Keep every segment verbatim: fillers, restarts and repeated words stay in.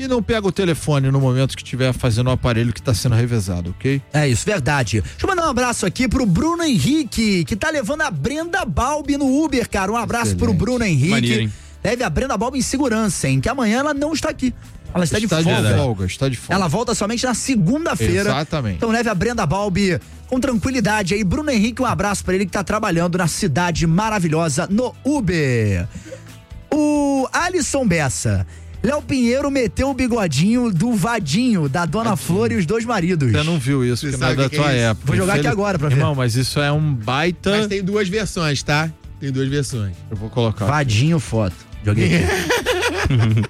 e não pega o telefone no momento que estiver fazendo o aparelho que está sendo revezado, ok? É isso, verdade. Deixa eu mandar um abraço aqui pro Bruno Henrique, que tá levando a Brenda Balbi no Uber, cara. Um abraço Excelente. pro Bruno Henrique. Maneiro, hein? Leve a Brenda Balbi em segurança, hein? Que amanhã ela não está aqui. Ela está, está de folga. de folga. Está de folga. Ela volta somente na segunda-feira. Exatamente. Então leve a Brenda Balbi com tranquilidade aí. Bruno Henrique, um abraço pra ele que tá trabalhando na cidade maravilhosa no Uber. O Alisson Bessa. Léo Pinheiro meteu o bigodinho do Vadinho, da Dona Vadinho. Flor e os dois maridos. Você não viu isso, que não é da tua é época. Vou jogar aqui agora pra ver. Não, mas isso é um baita... Mas tem duas versões, tá? Tem duas versões. Eu vou colocar. Vadinho foto. Joguei aqui.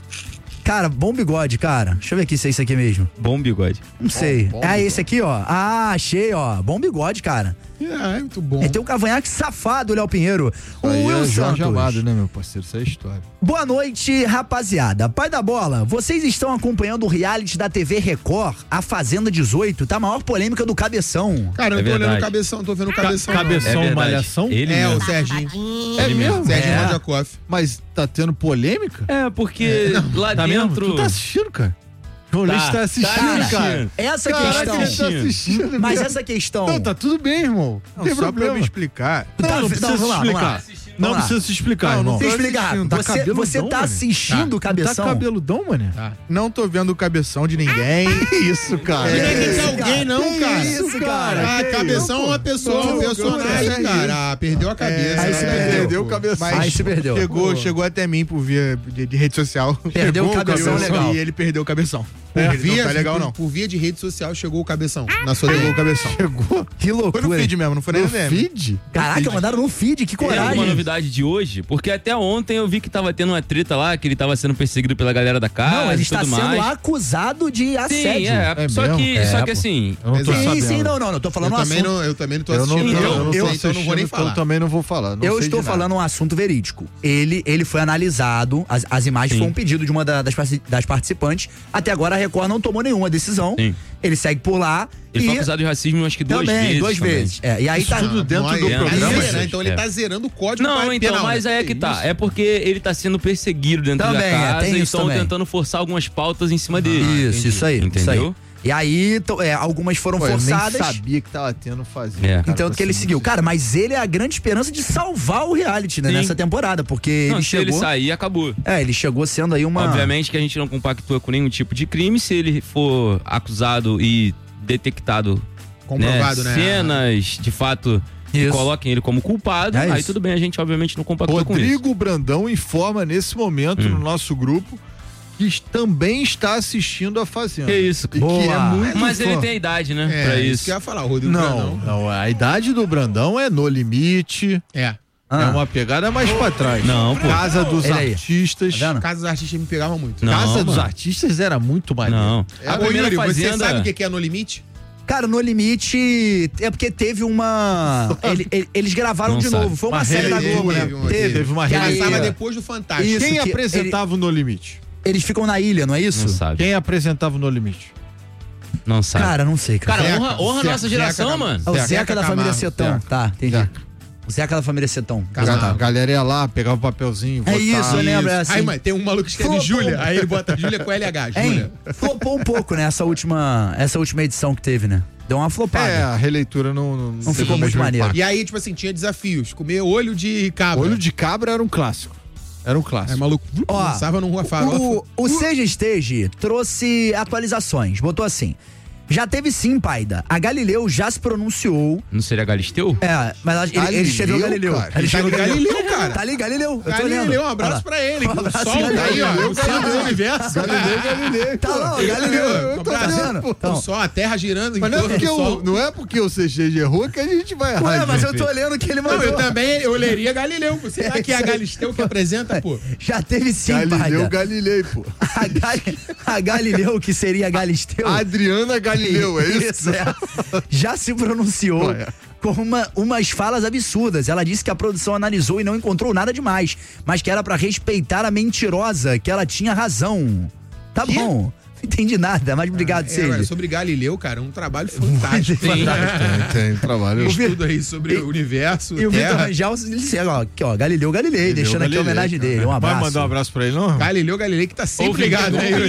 Cara, bom bigode, cara. Deixa eu ver aqui se é isso aqui mesmo. Bom bigode. Não sei. Bom, bom é bigode. esse aqui, ó. Ah, achei, ó. Bom bigode, cara. É, é muito bom. É, tem um cavanhaque safado, Léo Pinheiro. O Aí Will é Jorge Santos. Amado, né, meu parceiro? Isso é história. Boa noite, rapaziada. Pai da bola, vocês estão acompanhando o reality da T V Record, A Fazenda dezoito, tá a maior polêmica do Cabeção. Cara, eu É não tô olhando verdade. o Cabeção, tô vendo o Cabeção. Ca- Cabeção, É Malhação? Ele É, mesmo. o Serginho. É Ele mesmo? Serginho É. Rodjakoff. Mas tá tendo polêmica? É, porque lá Tá mesmo? dentro... Tu tá assistindo, cara? O Luiz tá, Tá, assistindo, tá cara. assistindo. Essa Caraca, questão. ele tá assistindo. Mas mesmo. essa questão. Não, tá tudo bem, irmão. Não, tem Só pra problema. me explicar. Tu tá- Não, não precisa vamos se lá, vamos lá. explicar. Não Vamos lá. precisa se explicar, Não, não irmão. tô Deixa eu explicar. assistindo, tá Você, cabeludão, você tá mano. assistindo o Tá Cabeção? cabeludão, mané? Tá. Não tô vendo o cabeção de ninguém. Isso, cara. Ninguém quer ser isso, alguém, cara? não, Que cara. isso, cara? Ah, Que Cabeção é isso, uma pô? pessoa, Não, um personagem, eu- cara. Ah, perdeu a cabeça. Aí se né? perdeu. Perdeu o pô. cabeção. Mas Aí se perdeu. Chegou, Pô. chegou até mim por via de, de rede social. Perdeu Chegou o cabeção legal. E ele perdeu o cabeção. Por Ele via, não tá legal, por, não. por via de rede social chegou o Cabeção. Na sua Chegou D M. o cabeção. Chegou Que Foi loucura. no feed mesmo, não foi nem no no D M. feed? Caraca, mandaram no feed, que Tem alguma coragem. novidade de hoje? Porque até ontem eu vi que tava tendo uma treta lá, que ele tava sendo perseguido pela galera da casa Não, ele e está tudo sendo mais. acusado de Sim, assédio. é, É só, mesmo? que, É, só que pô. assim... Eu não tô Sim, sabendo. sim, não, não, não tô falando Eu um também, assunto. não, eu também não tô Eu não, assistindo, eu, não. eu não tô sei, assistindo, então eu não vou nem então falar. eu também não vou falar. Não Eu sei estou de nada. falando um assunto verídico. Ele, ele foi analisado, as, as imagens Sim. foram um pedido de uma da- das, parti- das participantes. Até agora a Record não tomou nenhuma decisão. Sim. Ele segue por lá. Ele e foi acusado de racismo acho que duas também, vezes. duas também. vezes. É, e aí Isso tá. tudo dentro Não, do ele tá programa. zerando, gente. então ele É. tá zerando o código Não, pa- então, penal, mas né? aí é que tá. É porque ele tá sendo perseguido dentro Também, da é, casa tem e isso estão também. tentando forçar algumas pautas em cima dele. Isso, isso aí. Entendeu? Isso aí. E aí, to- é, algumas foram Pô, eu nem forçadas. sabia que tava tendo fazenda. É. cara, Então pra que ele ser seguiu. muito Cara, mas ele é a grande esperança de salvar o reality, né, Sim. nessa temporada, porque Não, ele se chegou. ele sair, acabou. É, ele chegou sendo aí uma. Obviamente que a gente não compactua com nenhum tipo de crime. Se ele for acusado e detectado Comprovado, né? cenas de fato que Isso. coloquem ele como culpado, É aí isso. tudo bem, a gente obviamente não compactua com isso. Rodrigo Brandão informa nesse momento Hum. no nosso grupo que es- também está assistindo a Fazenda. Que isso, E que boa. é muito Mas ele fã. tem a idade, né, É, pra isso isso. que eu ia falar, o Rodrigo Não, Brandão. não, a idade do Brandão é No Limite, É. Ah, é uma pegada mais pra trás. Não, pô. Casa dos Ele aí. Artistas. Tá vendo? Casa dos Artistas me pegava muito. Não, Casa dos mano. Artistas era muito maneiro. Não. É, A ô, primeira Yuri, você fazenda... sabe o que que é No Limite? Cara, No Limite é porque teve uma. ele- ele- eles gravaram Não de sabe. novo. Foi uma, Uma série da releitura, Globo, né? teve uma- Teve. Teve uma Que aí- Passava releitura. depois do Fantástico. Isso. Quem que apresentava o No Limite? Eles ficam na ilha, não é isso? Não sabe. Quem apresentava o No Limite? Não sabe. Cara, não sei, cara. Cara, Zeca, honra, honra a Zeca, nossa geração, Zeca, mano. É o Zeca, Zeca da família Camargo, Setão. Zeca. Tá, entendi. Zeca. O Zeca da família Setão. Camargo. A galera ia lá, pegava o papelzinho, É votava. isso, eu lembro. É assim. Aí, mãe, tem um maluco que escreve Flopou. Júlia, aí ele bota Júlia com L H, Hein? Júlia. Flopou um pouco, né? Essa última, essa última edição que teve, né? Deu uma flopada. É, a releitura não... Não, Não teve ficou o muito mesmo maneiro. impacto. E aí, tipo assim, tinha desafios. Comer olho de cabra. Olho de Cabra era um clássico. Era um clássico. Aí, maluco, Ó, lançava num farofa. O, o Seja Stage trouxe atualizações. Botou assim. Já teve sim, Paida. A Galileu já se pronunciou. Não seria Galisteu? É, mas ele, Galileu, ele escreveu Galileu. cara. Ele escreveu Tá Galileu, cara. Tá ali, Galileu. Eu tô Galileu, lendo. um abraço Olha lá. pra ele. Um que o abraço, sol tá aí, ó. Galileu. No centro do universo. Galileu, Galileu. Tá lá, ó, Galileu. Eu tô Tá vendo? O Então, sol, a terra girando em Mas não é, torno porque do o, sol. não é porque o C G errou que a gente vai errar. ué, mas eu gente. tô lendo o que ele Não, mandou. eu também, eu leria Galileu. Você sabe que é a Galisteu que apresenta, pô. Já teve sim, Galileu Paida. Galilei, pô. A, Gali- a Galileu, que seria a Galisteu. Adriana Galileu, é isso? Isso, é. Já se pronunciou Olha. com uma, umas falas absurdas. Ela disse que a produção analisou e não encontrou nada demais, mas que era pra respeitar a mentirosa, que ela tinha razão. Tá Quê? bom. Não entendi nada, mas obrigado, É, Sérgio. agora, sobre Galileu, cara, um trabalho fantástico. Muito Tem, tem, trabalho. Um estudo aí sobre o universo, E o Vitor terra. Rangel, ele segue, ó, aqui, ó, Galileu Galilei, deixando aqui a Galilei, homenagem cara. dele. Um abraço. Vai mandar um abraço pra ele, não? Galileu Galilei que tá sempre Ouve, ligado, ouve. né?